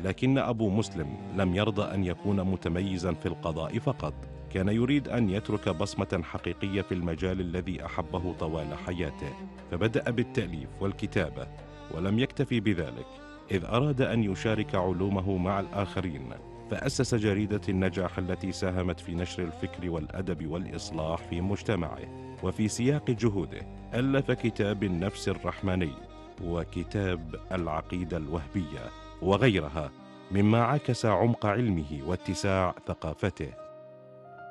لكن أبو مسلم لم يرضى أن يكون متميزا في القضاء فقط، كان يريد أن يترك بصمة حقيقية في المجال الذي أحبه طوال حياته، فبدأ بالتأليف والكتابة، ولم يكتفي بذلك، إذ أراد أن يشارك علومه مع الآخرين، فأسس جريدة النجاح التي ساهمت في نشر الفكر والأدب والإصلاح في مجتمعه. وفي سياق جهوده ألف كتاب النفس الرحماني وكتاب العقيدة الوهبية وغيرها، مما عكس عمق علمه واتساع ثقافته.